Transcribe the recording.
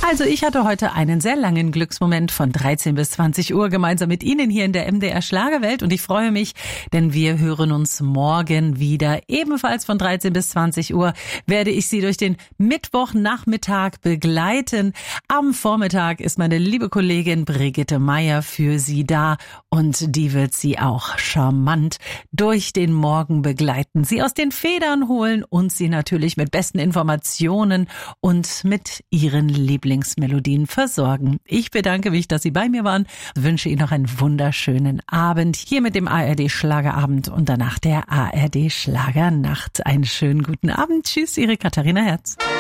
Also ich hatte heute einen sehr langen Glücksmoment von 13 bis 20 Uhr gemeinsam mit Ihnen hier in der MDR Schlagerwelt und ich freue mich, denn wir hören uns morgen wieder. Ebenfalls von 13 bis 20 Uhr werde ich Sie durch den Mittwochnachmittag begleiten. Am Vormittag ist meine liebe Kollegin Brigitte Meier für Sie da und die wird Sie auch charmant durch den Morgen begleiten, Sie aus den Federn holen und Sie natürlich mit besten Informationen und mit Ihren Lieblingsmelodien versorgen. Ich bedanke mich, dass Sie bei mir waren, wünsche Ihnen noch einen wunderschönen Abend hier mit dem ARD Schlagerabend und danach der ARD Schlagernacht. Einen schönen guten Abend. Tschüss, Ihre Katharina Herz.